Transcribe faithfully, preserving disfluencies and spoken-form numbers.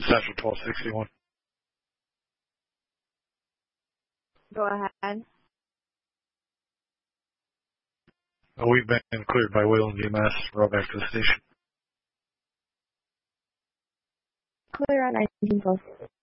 Central twelve sixty-one. Go ahead. Uh, we've been cleared by Wayland E M S. Roll back to the station. Clear on nineteen twelve.